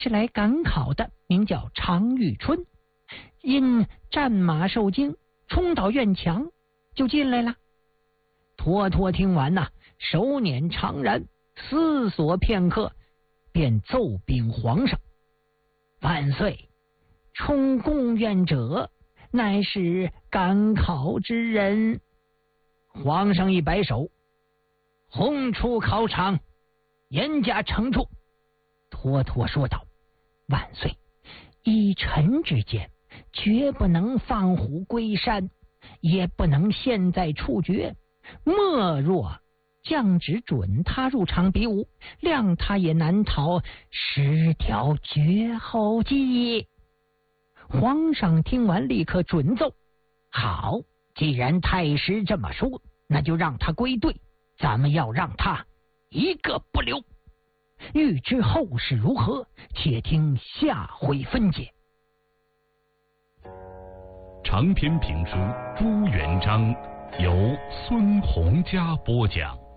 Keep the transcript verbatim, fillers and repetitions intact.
是来赶考的，名叫常遇春，因战马受惊，冲到院墙就进来了。托托听完呐、啊，手捻长髯，思索片刻，便奏禀皇上：万岁，充贡院者乃是赶考之人。皇上一摆手，轰出考场，严加惩处。托托说道：万岁，依臣之见，绝不能放虎归山，也不能现在处决。莫若降旨准他入场比武，谅他也难逃十条绝后计。皇上听完立刻准奏：好，既然太师这么说，那就让他归队，咱们要让他一个不留。欲知后事如何，且听下回分解。 长篇评书《朱元璋》由孙洪嘉播讲。